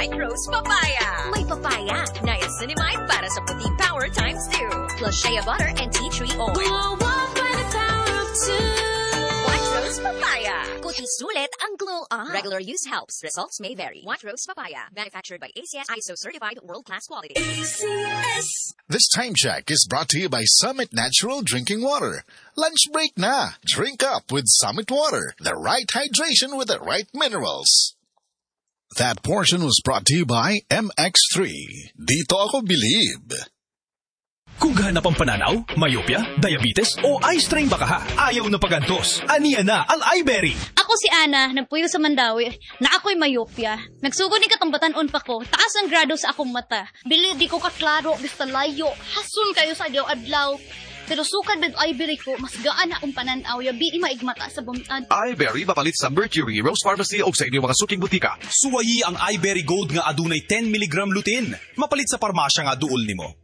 White Rose Papaya. May papaya, niacinamide para sa puting power times 2. Plus shea butter and tea tree oil. By the power of 2. White Rose Papaya. Puting sulit ang glow on. Regular use helps. Results may vary. White Rose Papaya. Manufactured by ACS ISO certified world-class quality. ACS. This time check is brought to you by Summit Natural Drinking Water. Lunch break na. Drink up with Summit Water. The right hydration with the right minerals. That portion was brought to you by MX3. Dito ako believe. Kung gahanap ang pananaw, myopia, diabetes, o eye strain baka ha, ayaw na pagantos. Aniya na ang iBerry. Ako si Ana, nagpuyo sa Mandawi, na ako'y myopia. Nagsugod ni katambatan-on pa ko, taas ang grado sa akong mata. Bili di ko kaklaro, basta layo, hasun kayo sa adlaw-adlaw. Pero sukad med iBerry ko, mas gaan na akong pananaw, yabi maigmata sa bumtad. iBerry mapalit sa Mercury, Rose Pharmacy o sa inyong mga suking butika. Suwayi ang iBerry Gold nga adunay 10 mg lutein. Mapalit sa parmasya nga duol nimo.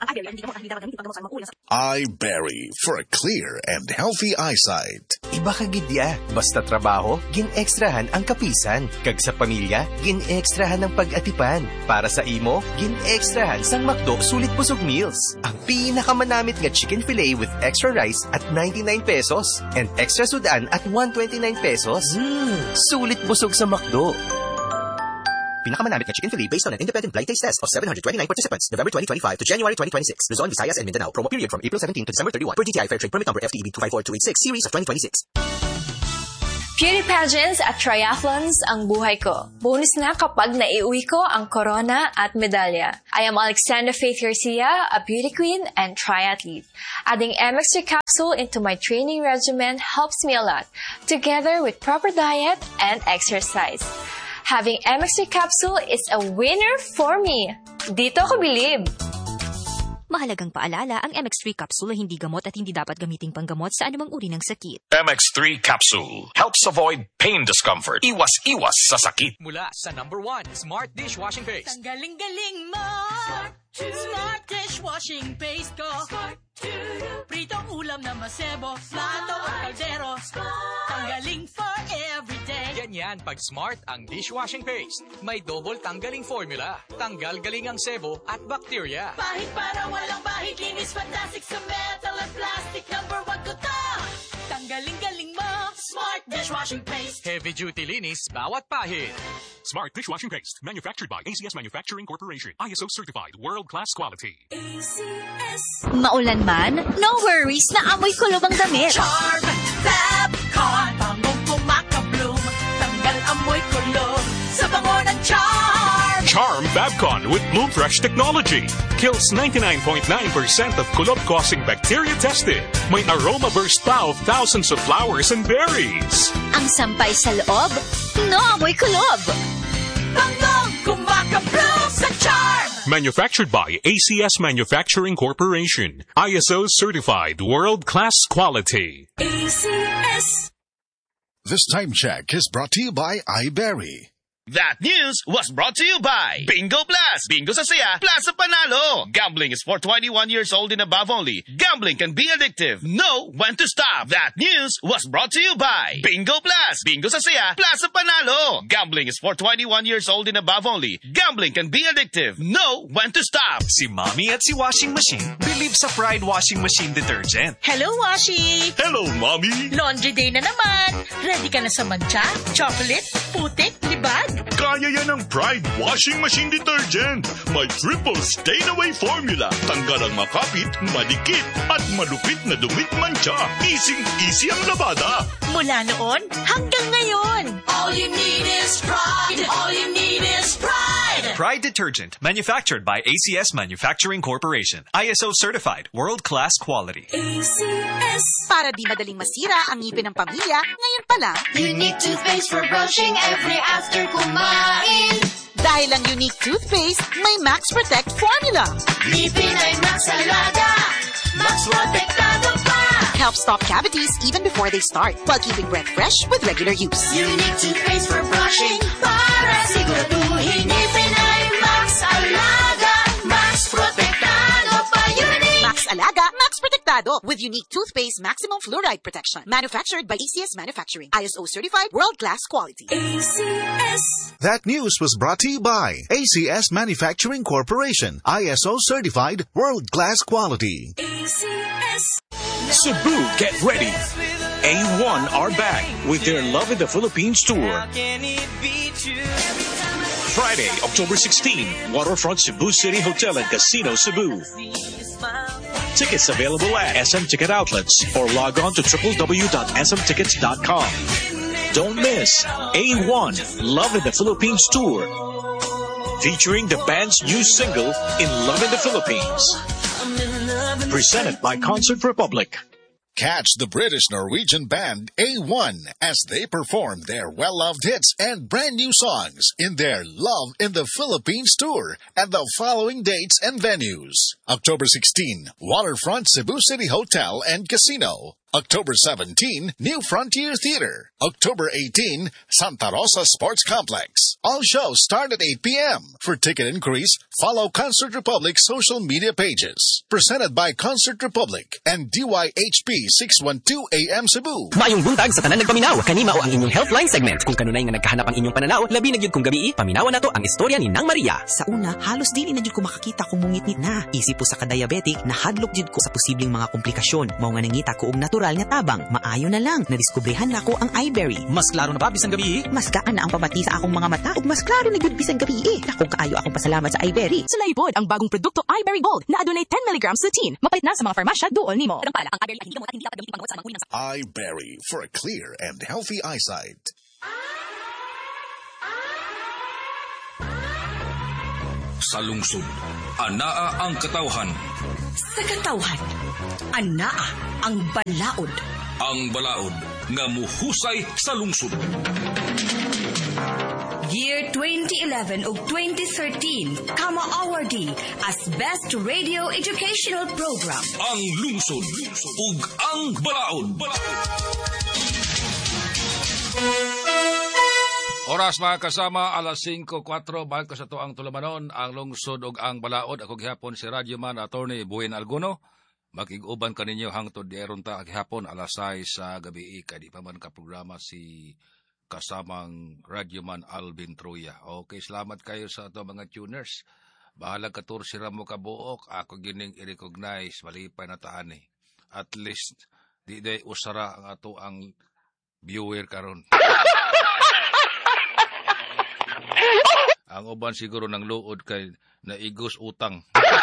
iBerry for a clear and healthy eyesight. Iba ka gidya, basta trabaho, gin-extrahan ang kapisan. Kag sa pamilya, gin-extrahan ang pag-atipan. Para sa imo, gin-extrahan sang McDo Sulit Busog Meals. Ang pinakamanamit nga chicken filet with extra rice at 99 pesos and extra sudan at 129 pesos. Sulit busog sa McDo. Pinakamanamit na chicken fillet based on an independent blind taste test of 729 participants, November 2025 to January 2026. Luzon, Visayas, and Mindanao. Promo period from April 17 to December 31 per DTI Fair Trade Permit Number FTEB 254286 Series of 2026. Beauty pageants at triathlons ang buhay ko. Bonus na kapag naiuwi ko ang corona at medalya. I am Alexandra Faith Garcia, a beauty queen and triathlete. Adding MX3 capsule into my training regimen helps me a lot, together with proper diet and exercise. Having MX3 capsule is a winner for me. Dito ko believe. Mahalagang paalala, ang MX3 capsule ay hindi gamot at hindi dapat gamiting panggamot sa anumang uri ng sakit. MX3 capsule helps avoid pain discomfort. Iwas sa sakit. Mula sa #1 Smart Dishwashing Paste. Ang galing-galing mo. Smart Dishwashing Paste ko. Pritong ulam na masebo, plato o kaldero. Tanggaling for everyday. Ganyan pag Smart ang dishwashing paste. May double tanggaling formula. Tanggal galing ang sebo at bacteria. Bahid para walang bahid, linis fantastic sa metal at plastic. #1 ko to. Tanggaling-galing mo. Smart Dishwashing Paste. Heavy duty linis bawat pahid. Smart Dishwashing Paste. Manufactured by ACS Manufacturing Corporation. ISO certified world-class quality. ACS. Maulan man, no worries na amoy kulob ang damit. Charm Fabcon. Bangong kumakabloom. Tanggal amoy kulob sa bango ng Charm. Charm Fabcon with Bloom Fresh technology. Kills 99.9% of kulob-causing bacteria tested. May aroma burst pa of thousands of flowers and berries. Ang sampay sa loob, no amoy kulob. Bangong kumakabloom sa Charm. Manufactured by ACS Manufacturing Corporation. ISO certified world-class quality. ACS. This time check is brought to you by iBerry. That news was brought to you by Bingo Plus. Bingo sa saya, plus sa panalo. Gambling is for 21 years old and above only. Gambling can be addictive. Know when to stop. That news was brought to you by Bingo Plus. Bingo sa saya, plus sa panalo. Gambling is for 21 years old and above only. Gambling can be addictive. Know when to stop. Si Mommy at si Washing Machine believe sa Pride Washing Machine Detergent. Hello, Washi! Hello, Mommy! Laundry day na naman. Ready ka na sa mancha, chocolate, putik, libag? Kaya yan ang Pride Washing Machine Detergent. May triple stain-away formula. Tanggal ang makapit, madikit, at malupit na dumit mancha. Easy ang labada. Mula noon hanggang ngayon. All you need is pride. All you need is pride. Pride Detergent, manufactured by ACS Manufacturing Corporation. ISO certified, world-class quality. ACS. Para di madaling masira ang ngipin ng pamilya, ngayon pa lang, Unique toothpaste for brushing every after kumain. dahil ang unique toothpaste may Max Protect formula. Ngipin ay Max Alaga. Max Protektado pa. Helps stop cavities even before they start, while keeping breath fresh with regular use. Unique toothpaste for brushing para siguraduhin ngipin ay Max Alaga. Max Protektado pa. Unique. Max Alaga, Max Protectado with unique toothpaste maximum fluoride protection. Manufactured by ACS Manufacturing. ISO certified world-class quality. ACS. That news was brought to you by ACS Manufacturing Corporation, ISO certified world-class quality. Cebu, get ready. A1 are back with their Love in the Philippines tour. Friday, October 16, Waterfront Cebu City Hotel and Casino, Cebu. Tickets available at SM Ticket Outlets or log on to www.smtickets.com. Don't miss A1 Love in the Philippines tour, featuring the band's new single, In Love in the Philippines. Presented by Concert Republic. Catch the British-Norwegian band A1 as they perform their well-loved hits and brand new songs in their Love in the Philippines tour at the following dates and venues. October 16, Waterfront Cebu City Hotel and Casino. October 17, New Frontier Theater. October 18, Santa Rosa Sports Complex. All shows start at 8 p.m. For ticket inquiries, follow Concert Republic's social media pages. Presented by Concert Republic and DYHP 612 AM Cebu. Mayong buntag sa tanan nagpaminaw, kanima o ang inyong Healthline segment. Kung kanunay nga nagkahanap ang inyong pananaw, labi na gyud kung gabi, paminawan nato ang istorya ni Nang Maria. Sa una, halos dili na jud ko makakita kung mungit na. Isip po sa ka-diabetic, nahadlok jud ko sa posibleng mga komplikasyon. Mao nga nangita ko og natural nga tabang. Maayo na lang, nadiskubrihan na ko ang iBerry. Mas klaro na ba bisang gabi? Mas gaan na ang pabati sa akong mga mata ug mas klaro na gyud bisang gabi. Nakong kaayo akong pasalamat sa iBerry. Sa laibod, ang bagong produkto iBerry Gold na adunay 10 mg lutein. Mapalit na sa mga farmasya duol nimo. Ang pala, ang iBerry ay hindi gamot at hindi dapat gamitin panggamot sa mga uri ng iBerry for a clear and healthy eyesight. Sa lungsod, anaa ang katawhan. Sa katawhan, anaa ang balaod. Ang balaod nga muhusay sa lungsod. Year 2011 ug 2013, Kama awardee as Best Radio Educational Program. Ang lungsod ug ang balaod. Oras mga kasama, alas 5:04, balik ko sa to ang tulamanon, ang lungsod ug ang balaod. Ako gihapon si Radyoman Attorney Buhen Alguno. Makig-uban kaninyo hangtod diaron ta gihapon alas 6 sa gabi. Kay di pa man ka programa si kasamang Radyoman Alvin Troya. Okay, salamat kayo sa ato mga tuners. Bahala ka tur sira mo kabuok, ako gining i-recognize malipay na taan eh. At least di day usara ang ato ang viewer karon. Ang uban siguro ng luod kay naigos utang.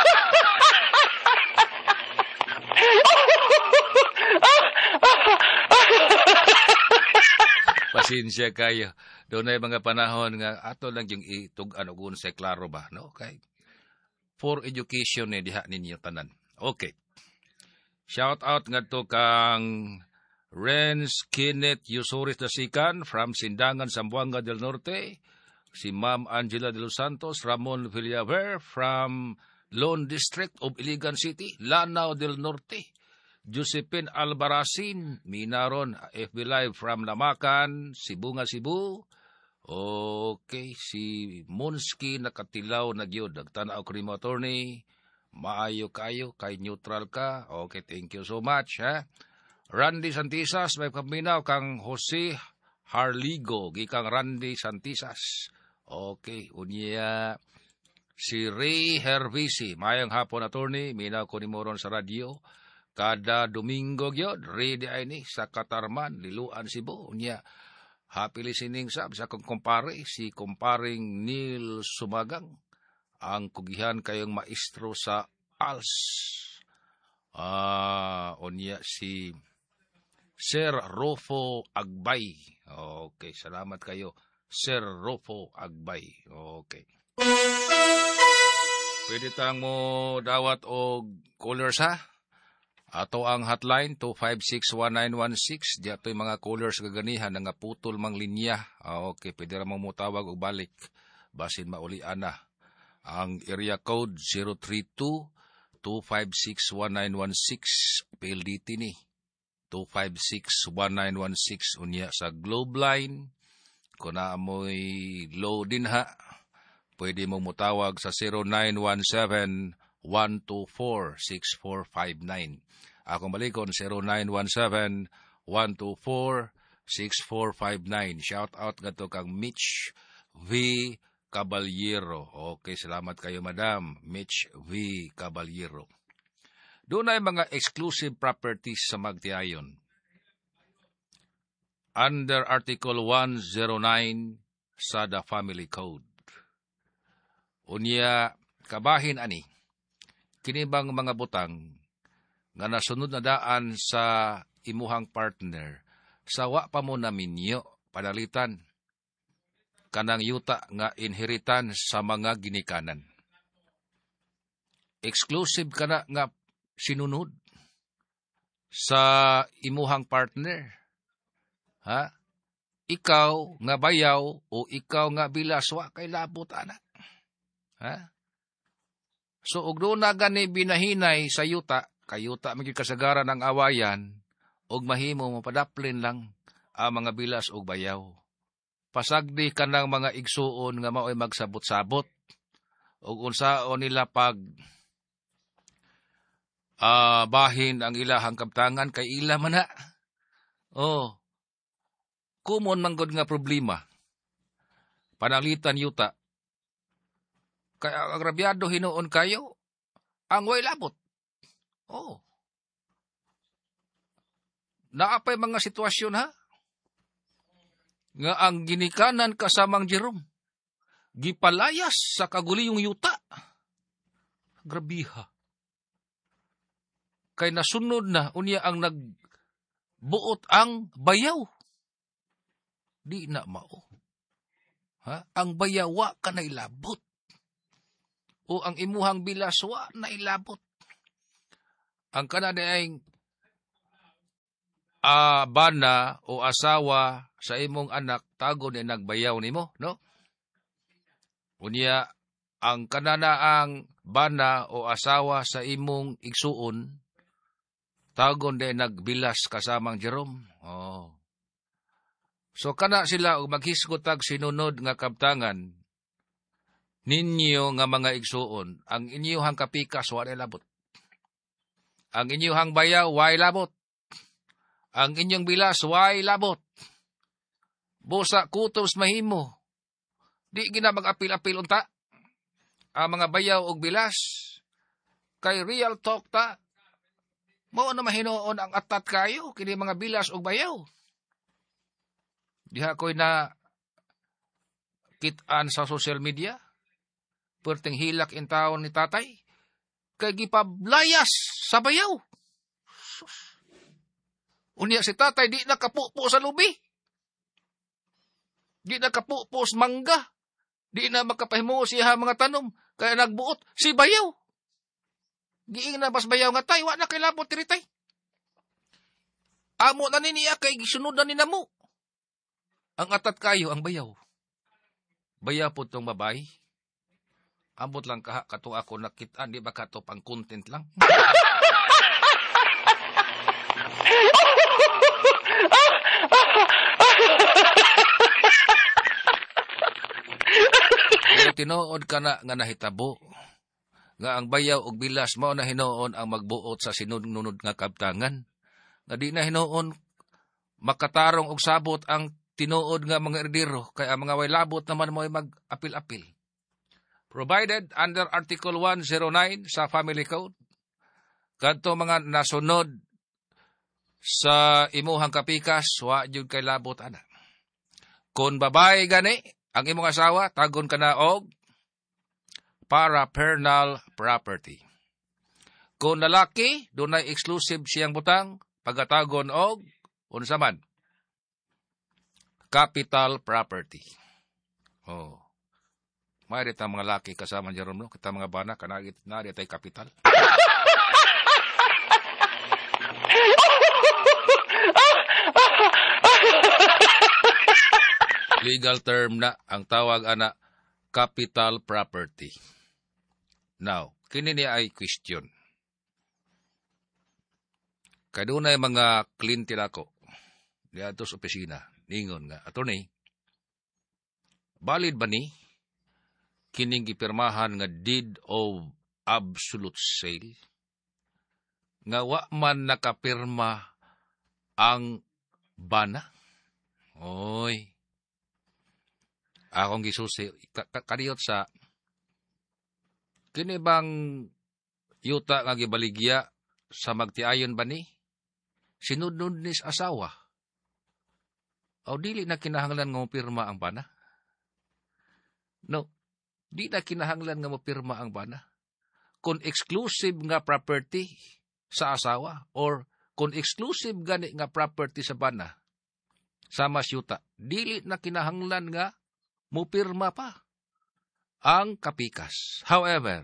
Pasensya kayo. Doon ay mga panahon nga ato lang yung itug-an og sa klaro ba, no? Okay. For education ni diha ninyo tanan. Okay. Shout out ngadto kang Renz Kenneth Yusuris Dasikan from Sindangan, Zamboanga del Norte. Si Ma'am Angela de los Santos Ramon Villaver from Lone District of Iligan City, Lanao del Norte. Josephine Albaracin, Minaron, FB Live from Lamacan, Sibunga, Cebu. Okay, si Monski nakatilaw na gyud. Nagtanaw ko rin mo, attorney. Maayo kayo, kay neutral ka. Okay, thank you so much. Ha? Randy Santisas, may paminaw kang Jose Harligo, gikang Randy Santisas. Okay, unya si Ray Hervisi, mayang hapon attorney, minaw ko ni Moron sa radio. Kada Domingo gyud, ready ay ni sa Katarman, Liluan, Cebu. Unya, happy listening sa kong kumpare, si kumparing Neil Sumagang, ang kugihan kayong maestro sa ALS. Unya si Sir Rofo Agbay. Okay, salamat kayo. Sir Rofo Agbay. Okay. Pwede tang mo dawat og callers ha? Ato ang hotline 256-1916. Di ato'y mga callers gaganihan nga putol mang linya. Okay, pwede ra mo tawag og balik. Basin maulian na. Ang area code 032-256-1916. PLDT ni. 256-1916. Unya sa Globe Line. Kung na amoy low din ha, pwede mo mutawag sa 0917-124-6459. Akong balikon, 0917-124-6459. Shout out nga to kang Mitch V. Caballero. Okay, salamat kayo, Madam. Mitch V. Caballero. Doon ay mga exclusive properties sa magtiayon. Under Article 109 sa The Family Code. Unya, kabahin ani, kinibang mga butang nga nasunod na daan sa imuhang partner, sawa pa mo na minyo, padalitan, kanang yuta nga inheritan sa mga ginikanan. Exclusive ka na nga sinunod sa imuhang partner. Ha? Ikaw nga bayaw o ikaw nga bilaswa kay labot anak. Ha? So, ug doon na gani binahinay sa yuta, kayuta maging kasagaran ng awayan, ug mahimo mo padaplin lang ang mga bilas ug bayaw. Pasagdi ka ng mga igsuon nga mao'y magsabot-sabot, ug unsaon nila pag bahin ang ilahang kabtangan kay ila man na. Oh, kumon man gud nga problema. Panalitan yuta. Kaya agrabyado hinuon kayo, ang way labot. Oh. Naapay mga sitwasyon ha? Nga ang ginikanan kasamang Jerome, gipalayas sa kaguliyong yuta. Grabiha. Kay nasunod na, unya ang nagbuot ang bayaw. Di na mao. Ha? Ang bayawa ka na ilabot. O ang imuhang bilaswa na ilabot. Ang kanada ay bana o asawa sa imong anak tago ni nagbayaw nimo, no? Unya ang kanana ang bana o asawa sa imong igsuon tago ni nagbilas kasamang Jerome. Oh. So kana sila og maghisgot tag sinunod nga kabtangan ninyo nga mga igsuon, ang inyuhang kapikas wa labot. Ang inyuhang bayaw way labot. Ang inyong bilas way labot. Busa kutos mahimo. Di gina mag-apil-apil unta. Ang mga bayaw og bilas kay real talk ta. Mao na mahinoon ang atat kayo kini mga bilas og bayaw. Diha koy na kitaan sa social media. Perting hilak in taon ni tatay. Kay gipablayas sa bayaw. Unya si tatay di nakapupo sa lubi. Di nakapupo sa mangga. Di na makapahimo siya mga tanom. Kaya nagbuot si bayaw. Giing na bas bayaw nga tay. Wa na kay labot diri tay. Amo na niya kay gisunod na ninamo. Ang atat kayo ang bayaw. Bayaw po tong babae. Ambot lang kato ako nakitaan, di ba kato pang content lang? Pero tinuod ka na nga nahitabo, nga ang bayaw og bilas mao na hinuon ang magbuot sa sinunod nga kabtangan, nga di na hinuon makatarong og sabot ang tinuod nga mga erdero, kaya ang mga way labot naman mo'y mag-apil-apil. Provided under Article 109 sa Family Code, kadto mga nasunod sa imuhang kapikas, wa jud kay labot ana. Kung babae gani, ang imong asawa, tagon ka na og parapernal property. Kung lalaki, dunay exclusive siyang butang, pagatagon og unsa man, capital property. Oh. Mayroon tayong mga laki kasama dyan, no? Kita mga bana, kanagit na rin tayo kapital. Legal term na ang tawag ana capital property. Now, kini niya ay question. Kadunay mga kliente ako diadto sa opisina, ningon nga, attorney, valid ba ni kining gipirmahan nga deed of absolute sale? Nga wa man nakapirma ang bana? Oy. Akong gisusi kadiyot sa kini bang yuta nga gibaligya sa magtiayon ba ni? Sinudnod ni asawa. O dili na kinahanglan nga mo pirma ang bana? No, di na kinahanglan nga mo pirma ang bana. Kung exclusive nga property sa asawa or kung exclusive gani nga property sa bana, sa masyuta, dili na kinahanglan nga mupirma pa ang kapikas. However,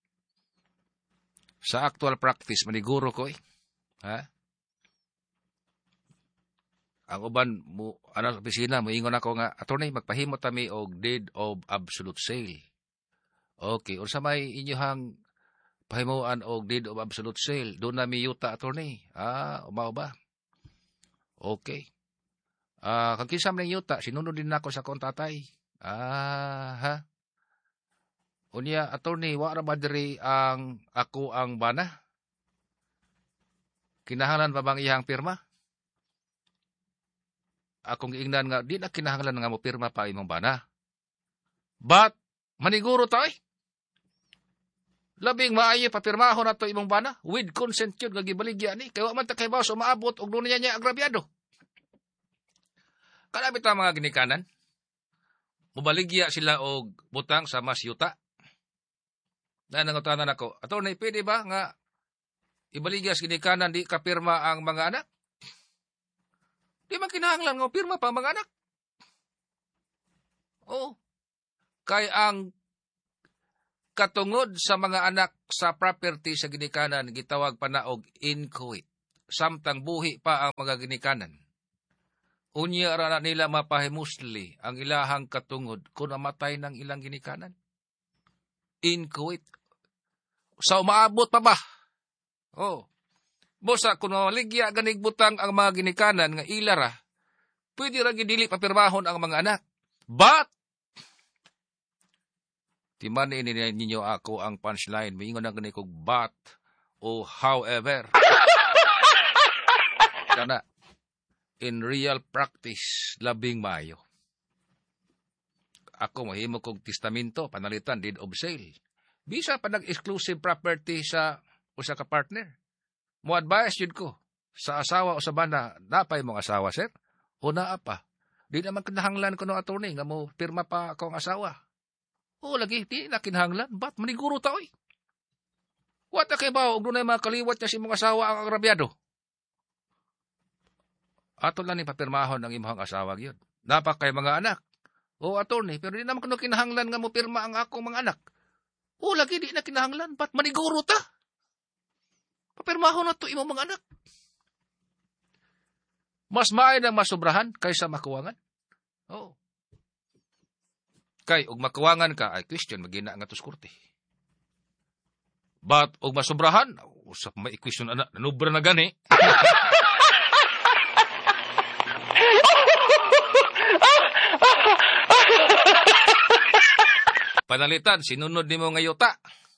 sa actual practice, maniguro ko ang uban mo, sa opisina, moingon ako nga, attorney, magpahimo tami og deed of absolute sale. Okay, unsa may inyohang pahimuan og deed of absolute sale? Doon na mi yuta, attorney. Umao ba? Okay. Kung kisam ng yuta, sinunod din ako sa kontatay. Unya, attorney, wala ba diri ang ako ang bana? Kinahanglan pa bang iyang pirma? Akong giingnan nga, di na kinahanglan nga mo pirma pa imong bana. But, maniguro tayo. Labing maayo papirmahon na to imong bana with consent yun nga gibaligya ni. Kaya man ta kay bawas umaabot og doon niya agrabyado. Kalabit ang mga ginikanan. Mubaligya sila og butang sa masyuta. Na nangutanan ako, attorney, pwede ba nga ibaligya sa ginikanan di kapirma ang mga anak? Di man kinahanglan nga pirma pa ang mga anak. Kay ang katungod sa mga anak sa property sa ginikanan gitawag pa na og inchoate. Samtang buhi pa ang mga ginikanan. Unya ra nila mapahimusli ang ilahang katungod kung namatay ng ilang ginikanan. Inchoate. Sa umaabot pa ba? Bosa, kung maligya ganig butang ang mga ginikanan nga ilara, pwede ra gidili papirmahon ang mga anak. But, timan ini ninyo ako ang punchline. Maingon na ganig kog but o however. Kana, in real practice, labing mayo. Ako mahimo kog testamento, panalitan, deed of sale. Bisa pa nag-exclusive property sa usa ka partner. Mo advice yun ko sa asawa o sa bana, napay mong asawa, sir? O naa pa? Di naman kinahanglan ko ng attorney nga mo pirma pa akong asawa. Lagi, di na kinahanglan. Ba't maniguro ta, oy? Wata kay ba, og doon ay mga kaliwat niya si mong asawa ang agrabyado? Ato lang ni papirmahon ang imong asawa yun. Napa kay mga anak. Attorney, pero di naman kuno kinahanglan nga mo pirma ang akong mga anak. Lagi, di na kinahanglan. Ba't maniguro ta? Papirmahon na to imong mga anak. Mas maayo ng masubrahan kaysa makuwangan. Kay, og makuwangan ka, ay question, magina nga tos korte. But, og masubrahan, usap may question na, nanubra na gani. Panalitan, sinunod ni mo nga yuta.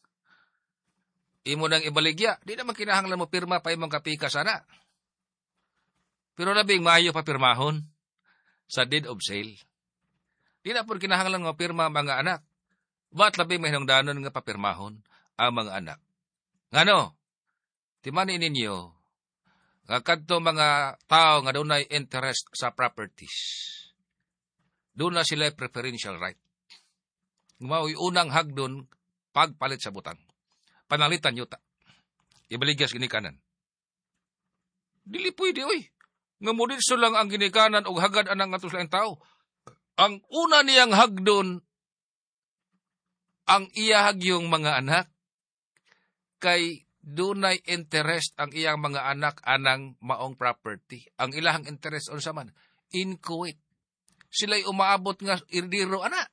Imo nang ibaligya, di naman kinahanglan mo pirma pa imong kapika sana. Pero labing maayo pa pirmahon sa deed of sale. Di na po kinahanglan mo pirma mga anak. Ba't labing may hinungdanon nga papirmahon ang mga anak? Ngano? Timanin ninyo, nga kadto mga tao nga doon ay interest sa properties. Doon na sila preferential right. Ngumaway unang hagdon pagpalit sa butang. Panalitan yuta. Ibaligya sa ginikanan. Dili pwede, oy. Nga mo din lang ang ginikanan o hagad anang atos lang tao. Ang una niyang hagdon, ang iyahag yung mga anak, kay dunay interest ang iyang mga anak anang maong property. Ang ilahang interest on saman, inchoate. Sila'y umaabot nga irdiro anak.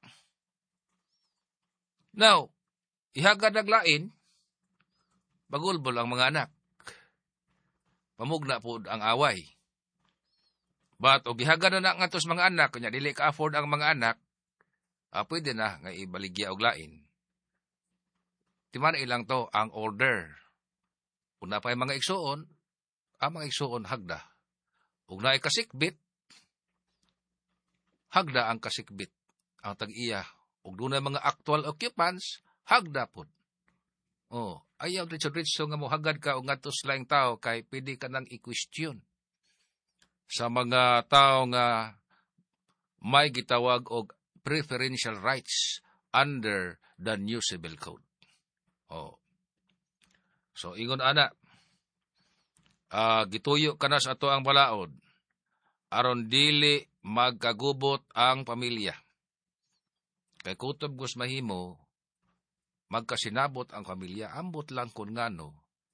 Now, ihagad naglain, bagulbol ang mga anak. Pamugna po ang away. But, o gihagad na nga tos mga anak, kanya dili ka-afford ang mga anak, pwede na nga ibaligya og lain. Timan ilang to, ang order. Una pa yung mga igsuon, ang mga igsuon hagda. Ug na kasikbit, hagda ang kasikbit. ang tag-iya. Ug dunay mga actual occupants, hagdapod. Ayaw diretso nga mo hagad ka o ngadtos laing tao kay pwede ka nang i-question sa mga tao nga may gitawag og preferential rights under the new civil code. So ingon ana, gituyo ka na sa ato ang balaod aron dili magkagubot ang pamilya. Kay kutob gus mahimo magkasinabot ang pamilya, ambot lang kun ngano.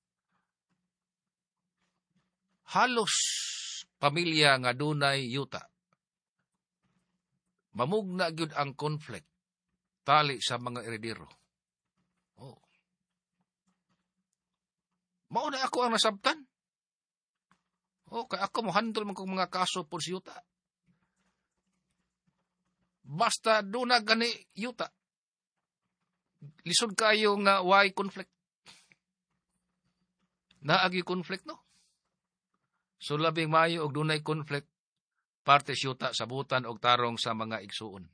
Halos pamilya nga dunay yuta. Mamugna gyud ang conflict tali sa mga eredero. Mao na ako ang nasabtan. Kay ako mo handle man kong mga kaso po sa yuta. Basta duna gani yuta. Lisod kayo nga why conflict. Naagi conflict, no? So labing maayo og dunay conflict parte siyuta sabutan og tarong sa mga igsuon.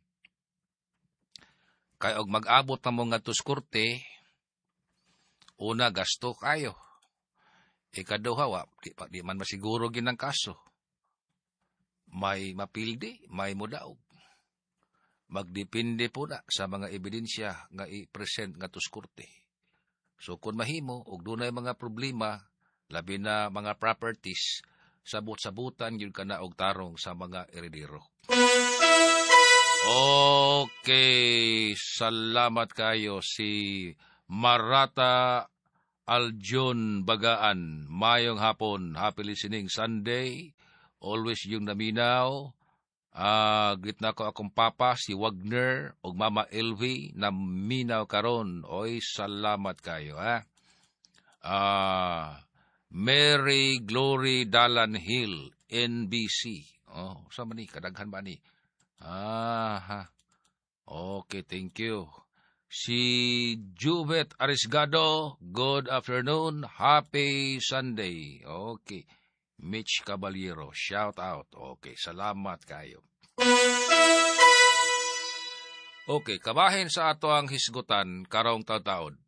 Kay og mag-abot na mo nga tus korte, una gasto kayo. Ikaduha, di man masiguro ginang kaso. May mapildi, may mudaog. Magdepende po na sa mga ebidensya nga i-present nga tus korte. So kung mahimo, og dunay mga problema, labi na mga properties, sabot-sabutan yun ka na og tarong sa mga eredero. Okay, salamat kayo si Marata Aljon Bagaan. Mayong hapon, happy listening Sunday. Always yung naminaw. Gitna ko akong papa, si Wagner, og mama LV, na minaw karon. Oy, salamat kayo, ha? Mary Glory Dalan Hill, NBC. Sama ni, kadaghan ba ni? Okay, thank you. Si Juvet Arisgado, good afternoon, happy Sunday. Okay. Mitch Caballero, shout out. Okay, salamat kayo. Okay, kabahin sa ato ang hisgutan karong taud-taud.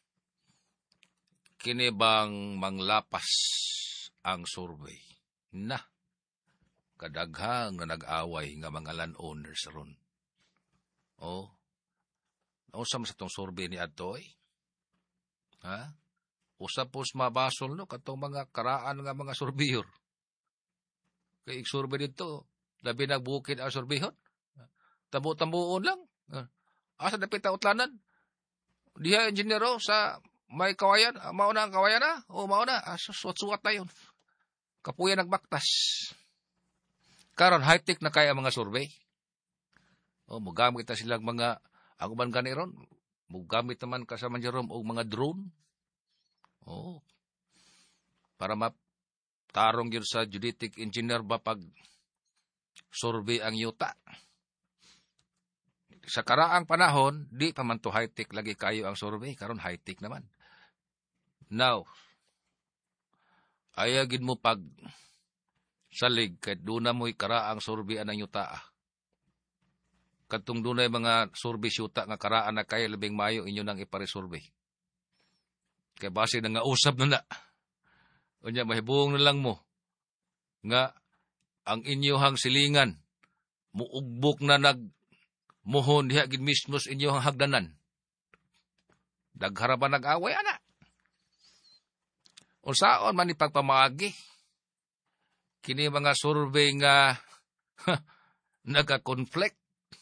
Kini bang manglapas ang survey? Kadaghang nga nag-away nga mga landowners ron. Nausam sa itong survey ni Adoy? Usap po mabasol, no, katong mga karaan nga mga surveyor. Kaya survey dito, labi nagbukid ang surveyhon. Tambu-tambuon lang. Asa dapit ang utlanan? Diha engineero sa may kawayan. Mauna ang kawayan na? Mauna. Suwat-suwat na yun. Kapuya nagbaktas. Karon high-tech na kaya mga survey. Mugamit na silang mga, ang uban ganiron, mugamit naman kasama Jerome o mga drone. Para matarong yun sa geodetic engineer ba pag survey ang yuta. Sa karaang panahon, di pa man to high-tech lagi kayo ang survey. Karon high-tech naman. Now, ayagin mo pag salig, kahit doon na mo'y karaang survey ang yuta. Katong doon na mga survey yuta nga karaan na kaya labing mayo inyo nang ipare-survey. Kaya base na nga usap na. Unya, mahibong na lang mo nga ang inyohang silingan muugbok na nagmuhon diha gid mismos inyohang hagdanan. Dagharapan nag-away, ana. Unsaon man ipagpamaagi? Kini mga survey nga nagka-conflict.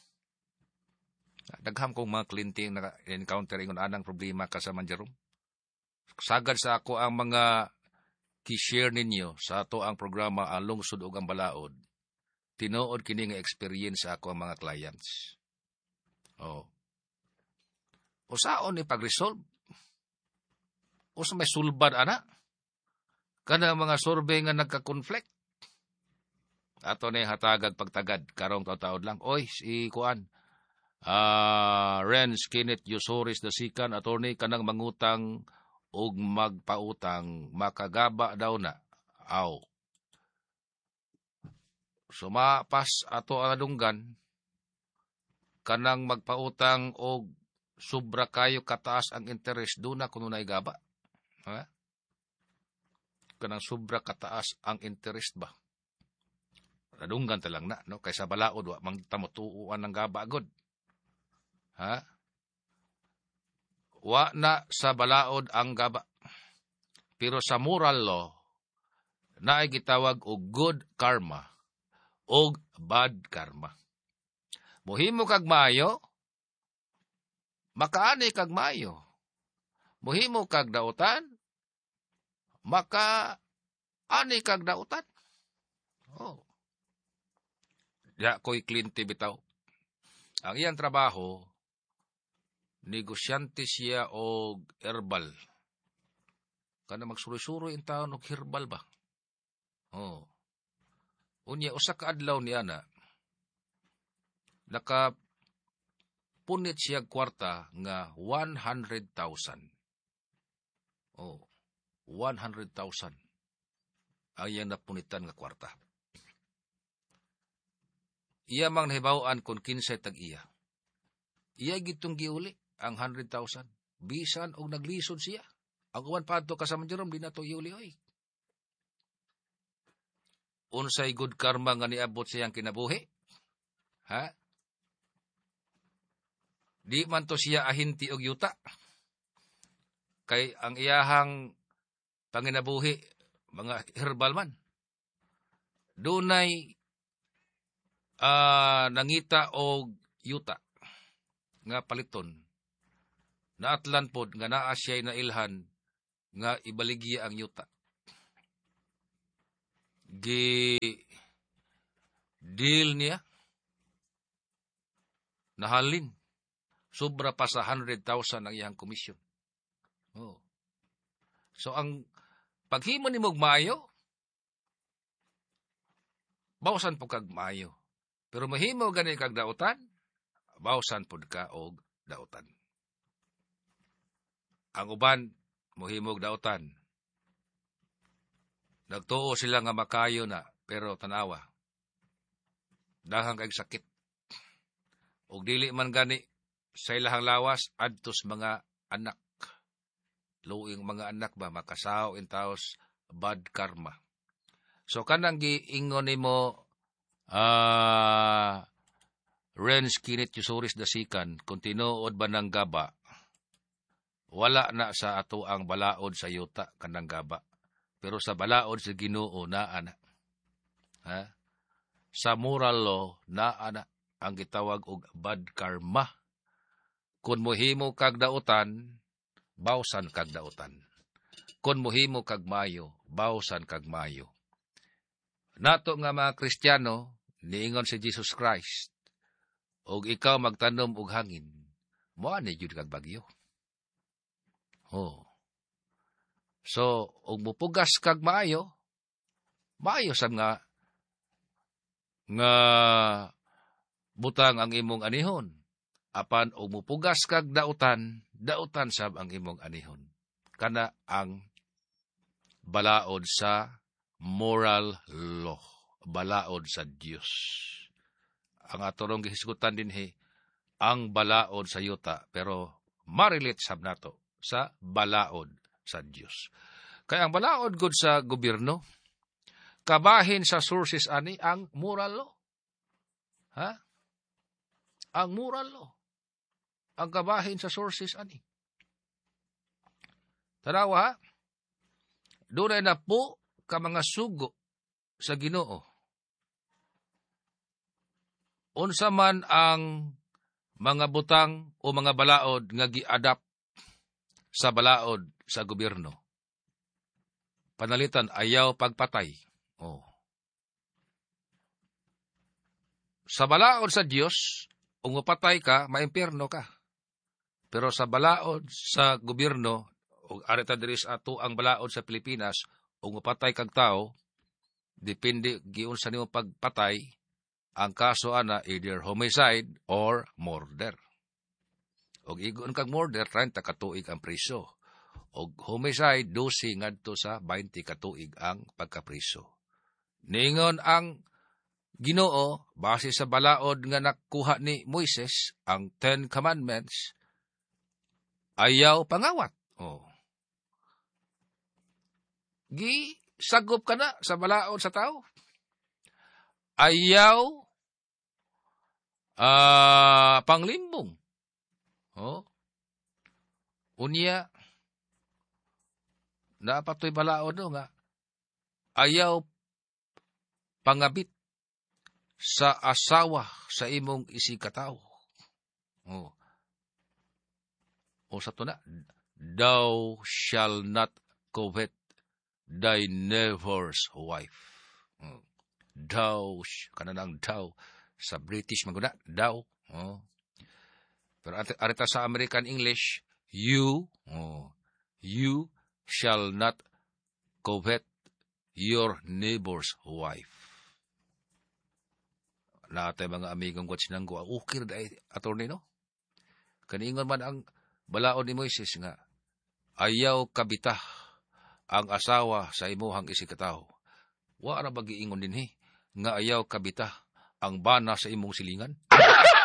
Dagham kong mga kliyente naka-encounter ingon anang problema kasama Jerome. Sagad sa ako ang mga ki-share ninyo sa ato ang programa ang lungsod ug ang balaod. Tinuod kini nga experience sa ako ang mga clients. Usaon ni pag-resolve? Usa may sulbad ana? Kana mga survey nga nagka-conflict. Ato na hatagag pagtagad karong taud-taud lang. Oy, si kuan. Renz Kenneth Yosoris Dasikan, attorney kanang mangutang ug magpautang makagaba daw na. Sumapas ato ang adunggan kanang magpautang o sobra kayo kataas ang interest doon na kuno nay gaba. Ha? Kanang sobra kataas ang interest ba? Radunggan ta lang na, no? Kaysa balaod wa mang tamutuuan ng gaba agod. Ha? Wa na sa balaod ang gaba. Pero sa moral law, naay gitawag og good karma o bad karma. Muhimo kag maayo, makaani kag maayo. Muhimo kag dautan, makaani kag dautan. Oh. Ya ko'y klinte bitaw. Ang iyang trabaho, negosyante siya og herbal. Kana magsuroy-suroy in taon og herbal ba? Oh. Unya usa ka adlaw niya na nakapunit siya kwarta nga 100,000. Oh. 100,000 ang iyang napunitan nga kwarta. Iya mang nahibawan kung kinsay tag-iya. Iya gitong giuli ang 100,000. Bisan og naglisod siya. Ang uwan pa ito kasama Jerome, di na ito iuli oy. Unsay good karma nga niabot siyang kinabuhi? Ha? Di man to siya ahinti og yuta. Kay ang iyahang panginabuhi, mga herbal man. Dunay nangita og yuta nga paliton na atlan pod nga naa siya'y nailhan nga ibaligya ang yuta. Deal niya nahalin sobra pa sa 100,000 ang iyang komisyon. Oh. So ang paghimo ni mog maayo, bawsan po kag maayo. Pero mahimo gani kag dautan, bawsan pod ka og dautan. Ang uban mohimo og dautan. Nagtuo sila nga makayo na, pero tanawa. Dahang kay sakit. Og dili man gani sa ilahang lawas adtos mga anak. Luing mga anak ba makasaw in taos bad karma. So kanang giingon nimo Renz kinit yusuris dasikan, kung tinuod ba ng gaba, wala na sa ato ang balaod sa yuta kanang gaba. Pero sa balaod sa Ginoo naa na. Ha? Sa moral law naa na ang gitawag og bad karma. Kung mohimo kag dautan, bawsan kag dautan. Kung mohimo kag mayo, bawsan kag mayo. Nato nga mga Kristiyano, niingon si Jesus Christ, og ikaw magtanom og hangin, moa ni jud kag bagyo. Oh. So, og mupugas kag maayo sab nga butang ang imong anihon. Apan og mupugas kag dautan sab ang imong anihon. Kana ang balaod sa moral law, balaod sa Dios. Ang atorong gihisgutan dinhi ang balaod sa yuta, pero marilit sab nato sa balaod sa Dios. Kaya ang balaod gud sa gobyerno, kabahin sa sources ani ang moral law. Ha? Ang moral law. Ang kabahin sa sources ani. Tanawa ha? Doon na po ka mga sugo sa Ginoo. Unsa man ang mga butang o mga balaod nga gi-adapt sa balaod sa gobyerno. Panalitan, ayaw pagpatay. Oh. Sa balaod sa Dios, kung mapatay ka, maimpierno ka. Pero sa balaod sa gobyerno, o arita diri sa ato ang balaod sa Pilipinas, kung mapatay kag tao, depende giunsa nimo pagpatay, ang kaso ana either homicide or murder. Og igon kag murder, 30 ka tuig ang priso. Og homicide, 12 ngadto sa 20 ka tuig ang pagkapriso. Ningon ang Ginoo, base sa balaod nga nakuha ni Moises, ang 10 Commandments, ayaw pangawat. Gisagop ka na sa balaod sa tao. Ayaw panglimbong. Unya, napatoy balaod nga, ayaw pangabit sa asawa sa imong isikataw. O sa to na, thou shall not covet thy neighbor's wife. Thou, kananang thou, sa British maguna, thou. Pero arita sa American English, you shall not covet your neighbor's wife. Natay mga amigong ko sinanggo, ukir da attorney, no? Kaningon man ang balaod ni Moises nga, ayaw kabita ang asawa sa imuhang isikataw. Wa ra magiingon dinhi nga ayaw kabita ang bana sa imong silingan.